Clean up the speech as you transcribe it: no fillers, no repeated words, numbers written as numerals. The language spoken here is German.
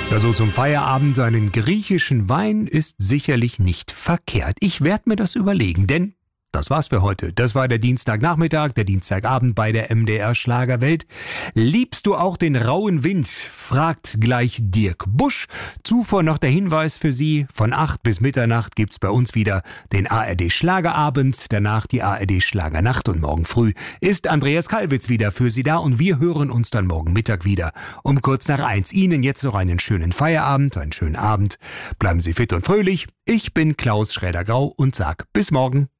Also zum Feierabend einen griechischen Wein ist sicherlich nicht verkehrt. Ich werde mir das überlegen, denn das war's für heute. Das war der Dienstagnachmittag, der Dienstagabend bei der MDR Schlagerwelt. Liebst du auch den rauen Wind? Fragt gleich Dirk Busch. Zuvor noch der Hinweis für Sie: Von 8 bis Mitternacht gibt's bei uns wieder den ARD Schlagerabend, danach die ARD Schlagernacht und morgen früh ist Andreas Kalwitz wieder für Sie da und wir hören uns dann morgen Mittag wieder um kurz nach 1. Ihnen jetzt noch einen schönen Feierabend, einen schönen Abend. Bleiben Sie fit und fröhlich. Ich bin Klaus Schräder-Grau und sag bis morgen.